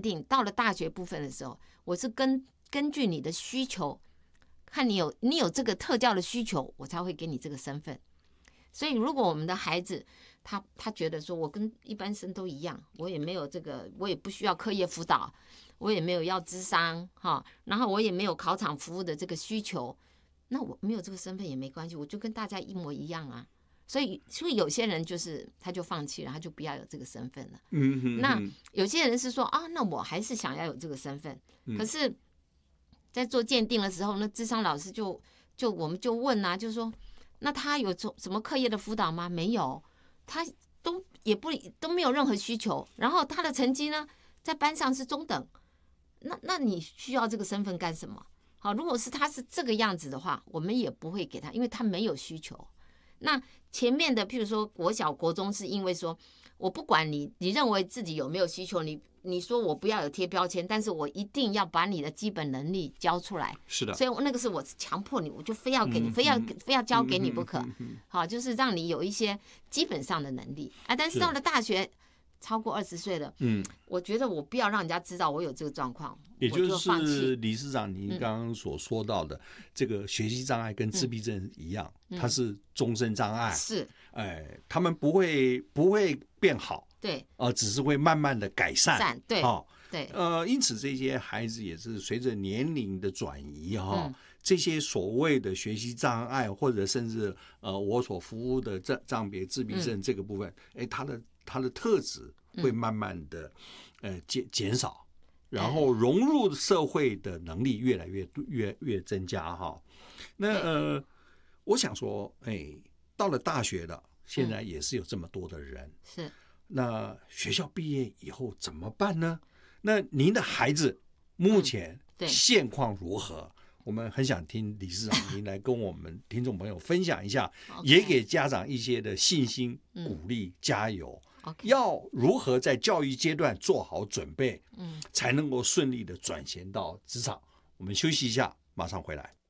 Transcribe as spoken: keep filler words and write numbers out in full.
定到了大学部分的时候，我是根根据你的需求，看你有你有这个特教的需求，我才会给你这个身份。所以如果我们的孩子他他觉得说我跟一般生都一样，我也没有这个，我也不需要课业辅导，我也没有要諮商哈，然后我也没有考场服务的这个需求，那我没有这个身份也没关系，我就跟大家一模一样啊。所以，所以有些人就是他就放弃了，他就不要有这个身份了。 嗯哼哼。 那有些人是说啊，那我还是想要有这个身份， 嗯、 可是，在做鉴定的时候，那諮商老师就就我们就问啊，就是说，那他有什么课业的辅导吗？没有，他都也不都没有任何需求，然后他的成绩呢，在班上是中等，那那你需要这个身份干什么？好，如果是他是这个样子的话，我们也不会给他，因为他没有需求。那前面的，譬如说国小、国中，是因为说我不管你，你认为自己有没有需求，你你说我不要有贴标签，但是我一定要把你的基本能力交出来。 是的， 所以那个是我强迫你，我就非要给你，嗯、非要非要交给你不可。嗯嗯、好，就是让你有一些基本上的能力啊。但是到了大学，超过二十岁了，嗯，我觉得我不要让人家知道我有这个状况， 也就是理事长您刚刚所说到的，嗯、这个学习障碍跟自闭症一样，嗯、它是终身障碍， 是， 哎，他们不会不会变好， 对， 呃，只是会慢慢的改善， 对， 哦， 对， 呃，因此这些孩子也是随着年龄的转移哈，哦嗯、这些所谓的学习障碍，或者甚至呃我所服务的障障别自闭症这个部分，哎、嗯，他的他的特质会慢慢的、嗯、呃减减少，然后融入社会的能力越来越越越增加哈。那呃，我想说，哎，到了大学了，现在也是有这么多的人， 是、嗯。 那学校毕业以后怎么办呢？那您的孩子目前现况如何？嗯、我们很想听理事长您来跟我们听众朋友分享一下，也给家长一些的信心、鼓励、加油。 Okay. 要如何在教育阶段做好准备，嗯，才能够顺利的转衔到职场？我们休息一下，马上回来。